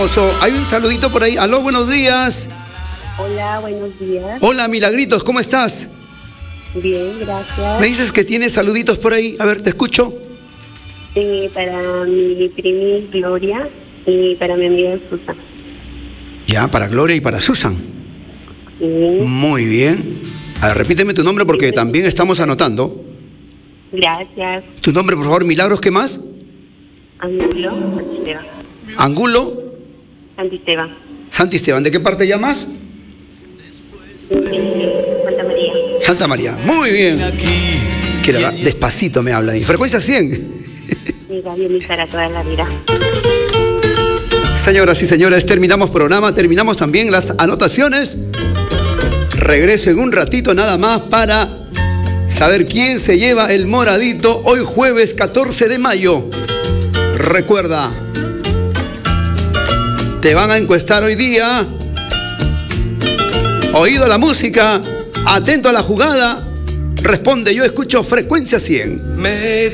Hay un saludito por ahí. Aló, buenos días. Hola, buenos días. Hola, Milagritos, ¿cómo estás? Bien, gracias. Me dices que tienes saluditos por ahí. A ver, te escucho. Para mi prima Gloria y para mi amiga Susan. Ya, para Gloria y para Susan. Sí. Muy bien. A ver, repíteme tu nombre porque también estamos anotando. Gracias. Tu nombre, por favor, Milagros, ¿qué más? Angulo, Santisteban. Angulo. Santisteban. Santisteban, ¿de qué parte llamas? Santa María. Santa María, muy bien. Despacito me habla ahí. Frecuencia 100. Mi radio para toda la vida. Señoras y señores, terminamos programa, terminamos también las anotaciones. Regreso en un ratito nada más para saber quién se lleva el moradito hoy jueves 14 de mayo. Recuerda, te van a encuestar hoy día. Oído a la música, atento a la jugada. Responde, yo escucho Frecuencia 100.